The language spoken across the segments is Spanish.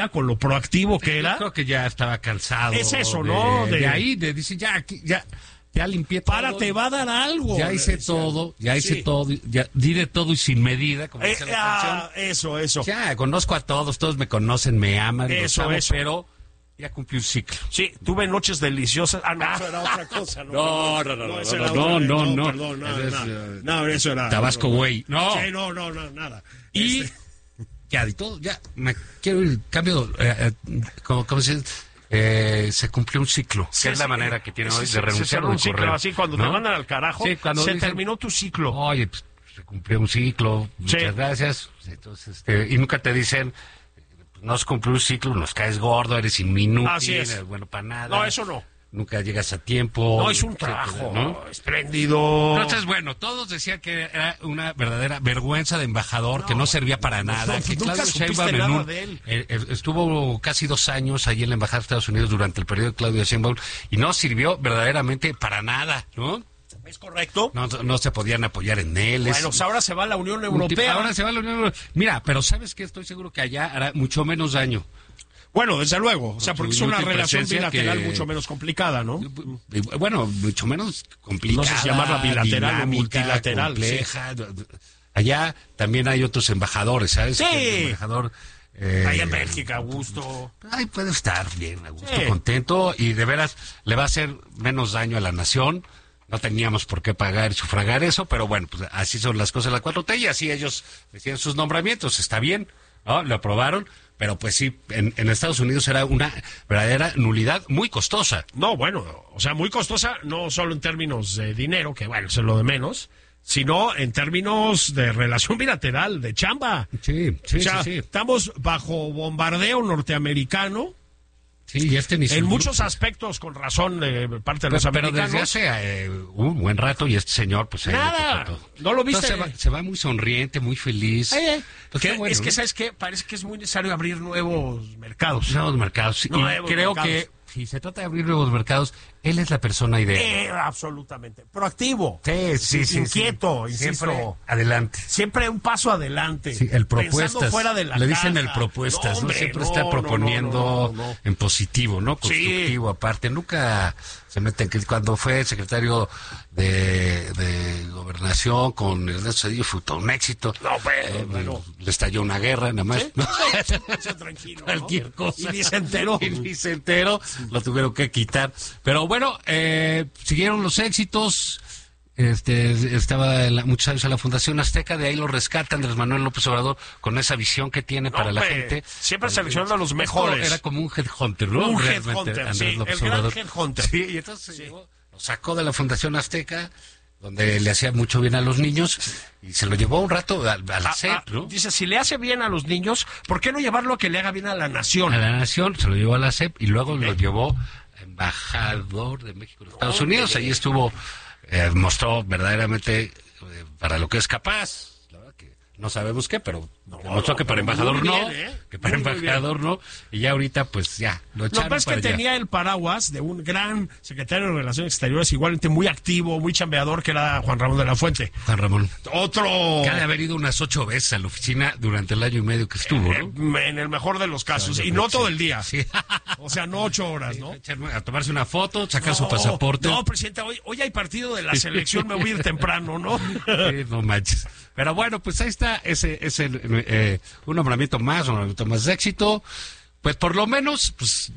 con lo proactivo que era. Yo creo que ya estaba cansado. Es eso, ¿no? De ahí, de decir, ya limpié todo. Te va a dar algo. Ya hice todo, ya di de todo y sin medida, como dice la canción. Eso. Ya, conozco a todos me conocen, me aman, eso. Pero ya cumplí un ciclo. Sí, tuve noches deliciosas. Eso era otra cosa. No. No, eso era... Tabasco, güey. No. Sí, no, nada. Y ya di todo, ya me quiero el cambio, ¿cómo se dice? Se cumplió un ciclo, que es la manera que tiene hoy de renunciar. Un ciclo así, cuando te mandan al carajo, se terminó tu ciclo. Oye, pues se cumplió un ciclo, muchas gracias. Entonces, y nunca te dicen, no se cumplió un ciclo, nos caes gordo, eres inútil, así es. Bueno para nada. No, eso no. Nunca llegas a tiempo. No, es un trabajo espléndido. Entonces, bueno, todos decían que era una verdadera vergüenza de embajador, que no servía para nada. Que nunca supiste nada de él. Estuvo casi 2 años allí en la Embajada de Estados Unidos durante el periodo de Claudia Sheinbaum y no sirvió verdaderamente para nada, ¿no? ¿Es correcto? No se podían apoyar en él. Bueno, pues ahora se va a la Unión Europea. Ahora se va a la Unión Europea. Mira, pero ¿sabes qué? Estoy seguro que allá hará mucho menos daño. Bueno, desde luego, o sea, porque es una relación bilateral mucho menos complicada, ¿no? Bueno, mucho menos complicada. No sé si llamarla bilateral dinámica, o multilateral. Compleja. Sí. Allá también hay otros embajadores, ¿sabes? Sí. El embajador... ahí en Bélgica, a gusto. Ahí puede estar bien, a gusto, contento, y de veras le va a hacer menos daño a la nación. No teníamos por qué pagar y sufragar eso, pero bueno, pues así son las cosas de la 4T y así ellos decían sus nombramientos. Está bien, ¿no? Lo aprobaron. Pero pues sí, en Estados Unidos era una verdadera nulidad muy costosa. No, bueno, o sea, muy costosa, no solo en términos de dinero, que bueno, es lo de menos, sino en términos de relación bilateral, de chamba. Sí. Estamos bajo bombardeo norteamericano. Sí, y en muchos aspectos, con razón, de parte de los americanos. Pero desde hace un buen rato, y este señor, pues... Nada, ¿no lo viste? Se va muy sonriente, muy feliz. Pues bueno, es que, ¿sabes qué? Parece que es muy necesario abrir nuevos mercados. Nuevos mercados. Creo que si se trata de abrir nuevos mercados, él es la persona ideal. Absolutamente. Proactivo. Sí. Inquieto, insisto. Siempre adelante. Siempre un paso adelante. Sí, el propuestas. Pensando fuera de la Le dicen caja. el propuestas, no, hombre, siempre está proponiendo en positivo, ¿no? Constructivo, aparte. Nunca se mete en que cuando fue secretario de Gobernación con Ernesto Zedillo fue todo un éxito. No, bueno. Le estalló una guerra, nada más. ¿Sí? ¿No? Tranquilo, Cualquier cosa. Y ni se enteró. Lo tuvieron que quitar. Pero bueno, siguieron los éxitos. Estaba muchos años en la Fundación Azteca, de ahí lo rescata Andrés Manuel López Obrador con esa visión que tiene para la gente. Siempre seleccionando a los mejores. Era como un headhunter, ¿no? Un headhunter, Andrés López el Obrador. gran headhunter. Sí, y entonces lo sacó de la Fundación Azteca, donde le hacía mucho bien a los niños, y se lo llevó un rato a la SEP, ¿no? Dice, si le hace bien a los niños, ¿por qué no llevarlo a que le haga bien a la nación? A la nación, se lo llevó a la SEP, y luego lo llevó a embajador de México en Estados Unidos. Allí estuvo, mostró verdaderamente para lo que es capaz. La verdad que no sabemos qué, pero demostró que para embajador no, que para embajador no, y ya ahorita pues ya lo echaron. Lo que pasa es que tenía el paraguas de un gran secretario de Relaciones Exteriores, igualmente muy activo, muy chambeador, que era Juan Ramón de la Fuente. Juan Ramón. Otro... Que ha de haber ido unas 8 veces a la oficina durante el año y medio que estuvo, ¿no? En el mejor de los casos, y no todo el día. Sí. O sea, no 8 horas, ¿no? A tomarse una foto, sacar su pasaporte. No, presidente, hoy hay partido de la selección, me voy a ir temprano, ¿no? Sí, no manches. Pero bueno, pues ahí está un nombramiento más de éxito. Pues por lo menos, pues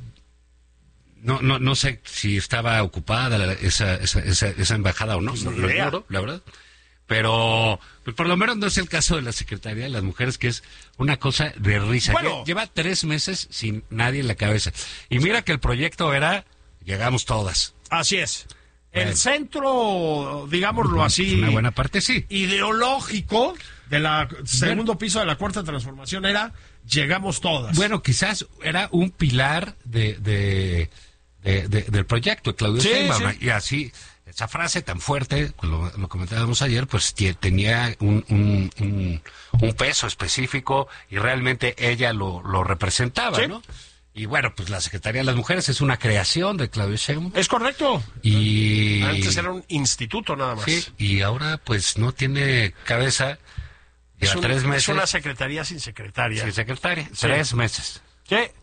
no sé si estaba ocupada esa embajada o no, lo ignoro, la verdad. Pero pues por lo menos no es el caso de la Secretaría de las Mujeres, que es una cosa de risa. Bueno, lleva 3 meses sin nadie en la cabeza. Y mira que el proyecto era, llegamos todas. Así es. El centro, digámoslo así, una buena parte sí, ideológico del segundo piso de la Cuarta Transformación era llegamos todas. Bueno, quizás era un pilar del proyecto de Claudio Sheinbaum, y así esa frase tan fuerte, lo comentábamos ayer, pues tenía un peso específico y realmente ella lo representaba, ¿sí? ¿No? Y bueno, pues la Secretaría de las Mujeres es una creación de Claudio Sheinbaum. Es correcto. Y antes era un instituto nada más. Sí, y ahora pues no tiene cabeza. Lleva 3 meses. Es una secretaría sin secretaria. Sin secretaria, 3 meses. ¿Qué?